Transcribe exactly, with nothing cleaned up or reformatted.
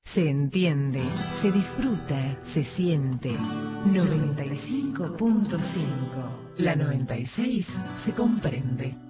Se entiende, se disfruta, se siente. noventa y cinco punto cinco. La noventa y seis se comprende.